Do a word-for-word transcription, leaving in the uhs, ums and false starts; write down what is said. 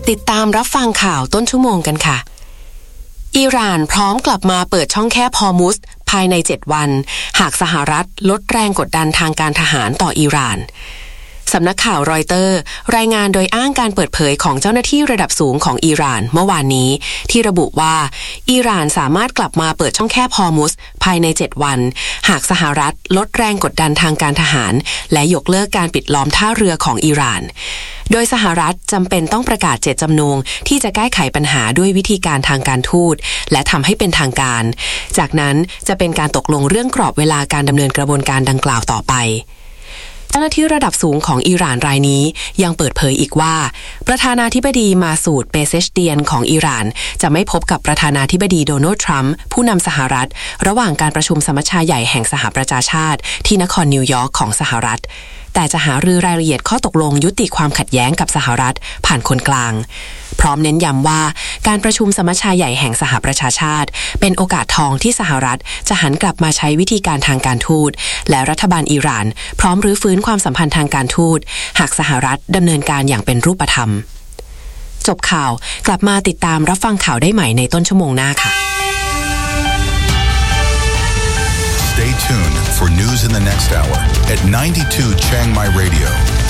ติดตามรับฟังข่าวต้นชั่วโมงกันค่ะอิหร่านพร้อมกลับมาเปิดช่องแคบฮอร์มุซภายในเจ็ดวันหากสหรัฐลดแรงกดดันทางการทหารต่ออิหร่านสำนักข่าวรอยเตอร์รายงานโดยอ้างการเปิดเผยของเจ้าหน้าที่ระดับสูงของอิหร่านเมื่อวานนี้ที่ระบุว่าอิหร่านสามารถกลับมาเปิดช่องแคบฮอร์มุซภายในเจ็ดวันหากสหรัฐลดแรงกดดันทางการทหารและยกเลิกการปิดล้อมท่าเรือของอิหร่านโดยสหรัฐจำเป็นต้องประกาศเจตจำนงที่จะแก้ไขปัญหาด้วยวิธีการทางการทูตและทำให้เป็นทางการจากนั้นจะเป็นการตกลงเรื่องกรอบเวลาการดำเนินกระบวนการดังกล่าวต่อไปเจ้าหน้าที่ระดับสูงของอิหร่านรายนี้ยังเปิดเผยอีกว่าประธานาธิบดีมาสูดเปเซชเตียนของอิหร่านจะไม่พบกับประธานาธิบดีโดนัลด์ทรัมป์ผู้นำสหรัฐระหว่างการประชุมสมัชชาใหญ่แห่งสหประชาชาติที่นครนิวยอร์กของสหรัฐแต่จะหารือรายละเอียดข้อตกลงยุติความขัดแย้งกับสหรัฐผ่านคนกลางพร้อมเน้นย้ำว่าการประชุมสมัชชาใหญ่แห่งสหประชาชาติเป็นโอกาสทองที่สหรัฐจะหันกลับมาใช้วิธีการทางการทูตและรัฐบาลอิหร่านพร้อมรื้อฟื้นความสัมพันธ์ทางการทูตหากสหรัฐดำเนินการอย่างเป็นรูปธรรมจบข่าวกลับมาติดตามรับฟังข่าวได้ใหม่ในต้นชั่วโมงหน้าค่ะ Stay tuned for news in the next hour at ninety-two Chiang Mai Radio.